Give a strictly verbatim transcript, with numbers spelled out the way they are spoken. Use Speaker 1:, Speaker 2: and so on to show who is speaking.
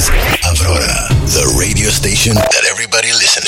Speaker 1: is Aurora, the radio station that everybody listens